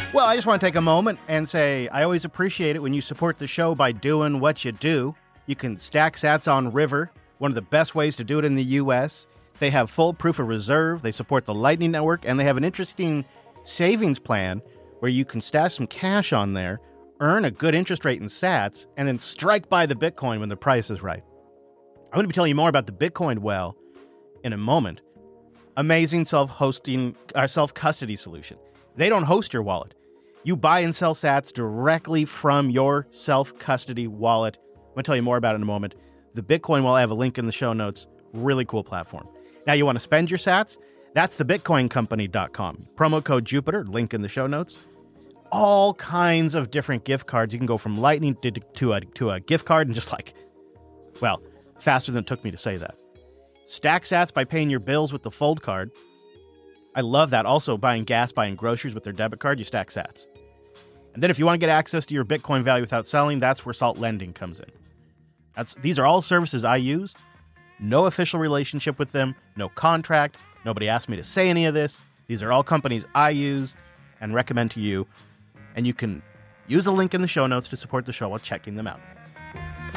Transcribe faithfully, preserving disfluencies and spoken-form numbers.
Well, I just want to take a moment and say I always appreciate it when you support the show by doing what you do. You can stack sats on River, one of the best ways to do it in the U S. They have full proof of reserve, they support the Lightning Network, and they have an interesting savings plan where you can stash some cash on there, earn a good interest rate in sats, and then strike buy the Bitcoin when the price is right. I'm going to be telling you more about the Bitcoin Well in a moment. Amazing self-hosting, uh, self-custody solution. They don't host your wallet. You buy and sell sats directly from your self-custody wallet. I'm going to tell you more about it in a moment. The Bitcoin Well, I have a link in the show notes. Really cool platform. Now, you want to spend your sats? That's the bitcoin company dot com. Promo code Jupiter, link in the show notes. All kinds of different gift cards. You can go from Lightning to, to, a, to a gift card and just like, well, faster than it took me to say that. Stack sats by paying your bills with the Fold card. I love that. Also, buying gas, buying groceries with their debit card, you stack sats. And then if you want to get access to your Bitcoin value without selling, that's where Salt Lending comes in. That's These are all services I use. No official relationship with them, no contract. Nobody asked me to say any of this. These are all companies I use and recommend to you. And you can use a link in the show notes to support the show while checking them out.